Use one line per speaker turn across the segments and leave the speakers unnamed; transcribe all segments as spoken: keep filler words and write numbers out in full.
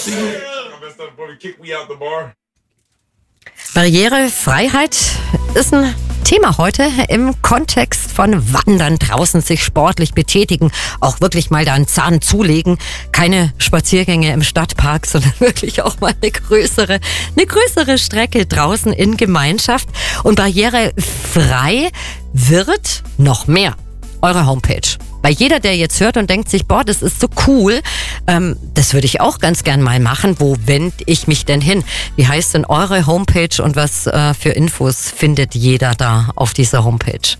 Barrierefreiheit ist ein Thema heute im Kontext von Wandern, draußen sich sportlich betätigen, auch wirklich mal da einen Zahn zulegen. Keine Spaziergänge im Stadtpark, sondern wirklich auch mal eine größere, eine größere Strecke draußen in Gemeinschaft. Und barrierefrei wird noch mehr. Eure Homepage. Weil jeder, der jetzt hört und denkt sich, boah, das ist so cool, ähm, das würde ich auch ganz gern mal machen. Wo wende ich mich denn hin? Wie heißt denn eure Homepage und was äh, für Infos findet jeder da auf dieser Homepage?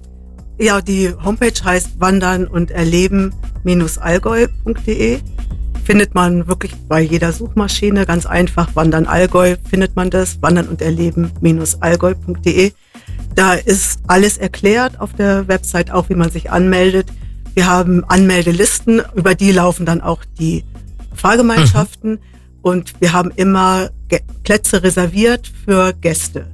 Ja, die Homepage heißt wandern und erleben Allgäu punkt de. Findet man wirklich bei jeder Suchmaschine, ganz einfach, Wandern Allgäu findet man das, wandern und erleben Allgäu punkt de. Da ist alles erklärt auf der Website, auch wie man sich anmeldet. Wir haben Anmeldelisten, über die laufen dann auch die Fahrgemeinschaften. Mhm. Und wir haben immer Ge- Plätze reserviert für Gäste.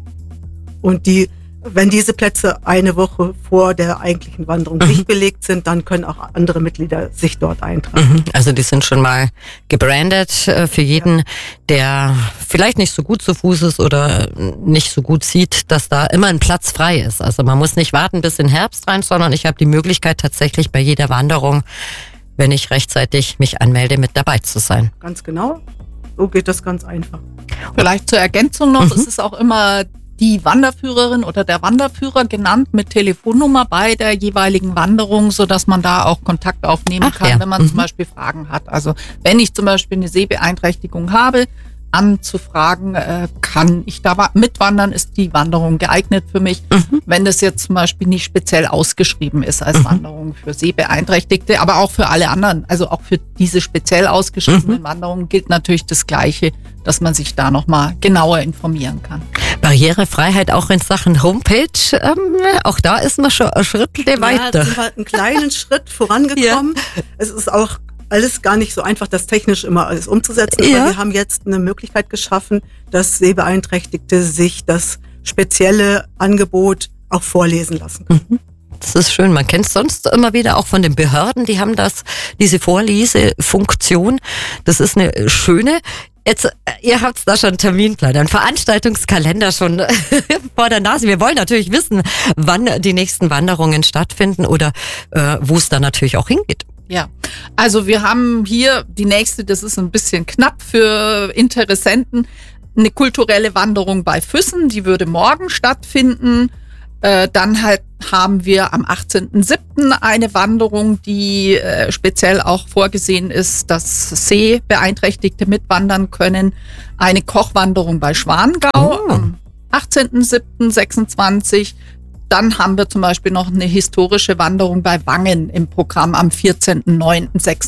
Und die, wenn diese Plätze eine Woche vor der eigentlichen Wanderung mhm. nicht belegt sind, dann können auch andere Mitglieder sich dort eintragen.
Mhm. Also die sind schon mal gebrandet äh, für jeden, ja. der vielleicht nicht so gut zu Fuß ist oder nicht so gut sieht, dass da immer ein Platz frei ist. Also man muss nicht warten bis in Herbst rein, sondern ich habe die Möglichkeit tatsächlich bei jeder Wanderung, wenn ich rechtzeitig mich anmelde, mit dabei zu sein.
Ganz genau. So geht das ganz einfach.
Vielleicht zur Ergänzung noch, mhm. es ist auch immer die Wanderführerin oder der Wanderführer genannt mit Telefonnummer bei der jeweiligen Wanderung, so dass man da auch Kontakt aufnehmen Ach, kann, ja. wenn man mhm. zum Beispiel Fragen hat. Also wenn ich zum Beispiel eine Sehbeeinträchtigung habe, anzufragen, äh, kann ich da mitwandern, ist die Wanderung geeignet für mich, mhm. wenn das jetzt zum Beispiel nicht speziell ausgeschrieben ist als mhm. Wanderung für Sehbeeinträchtigte, aber auch für alle anderen, also auch für diese speziell ausgeschriebenen mhm. Wanderungen gilt natürlich das Gleiche, dass man sich da nochmal genauer informieren kann.
Barrierefreiheit auch in Sachen Homepage, ähm, auch da ist man schon ein Schritt weiter.
Ja, sind wir einen kleinen Schritt vorangekommen. Ja. Es ist auch alles gar nicht so einfach, das technisch immer alles umzusetzen. Ja. Aber wir haben jetzt eine Möglichkeit geschaffen, dass Sehbeeinträchtigte sich das spezielle Angebot auch vorlesen lassen können.
Mhm. Das ist schön. Man kennt es sonst immer wieder auch von den Behörden. Die haben das, diese Vorlesefunktion. Das ist eine schöne. Jetzt, ihr habt da schon einen Terminplan, einen Veranstaltungskalender schon vor der Nase. Wir wollen natürlich wissen, wann die nächsten Wanderungen stattfinden oder äh, wo es dann natürlich auch hingeht.
Ja, also wir haben hier die nächste, das ist ein bisschen knapp für Interessenten, eine kulturelle Wanderung bei Füssen, die würde morgen stattfinden. Äh, dann halt haben wir am achtzehnten siebten eine Wanderung, die äh, speziell auch vorgesehen ist, dass Sehbeeinträchtigte mitwandern können. Eine Kochwanderung bei Schwangau oh. am achtzehnten siebten sechsundzwanzig. Dann haben wir zum Beispiel noch eine historische Wanderung bei Wangen im Programm am vierzehnten neunten sechsundzwanzig.